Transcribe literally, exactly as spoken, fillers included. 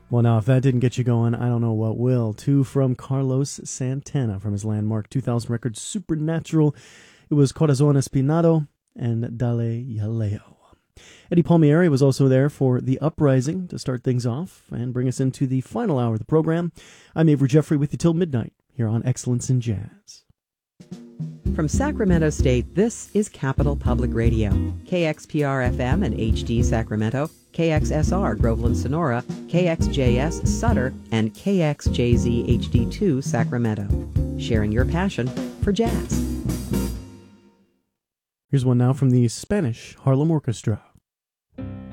Well, now, if that didn't get you going, I don't know what will. Two from Carlos Santana from his landmark two thousand record Supernatural. It was Corazon Espinado and Dale Yaleo. Eddie Palmieri was also there for The Uprising to start things off and bring us into the final hour of the program. I'm Avery Jeffrey with you till midnight here on Excellence in Jazz. From Sacramento State, this is Capital Public Radio. K X P R F M and H D Sacramento, K X S R Groveland Sonora, K X J S Sutter, and K X J Z H D two Sacramento. Sharing your passion for jazz. Here's one now from the Spanish Harlem Orchestra.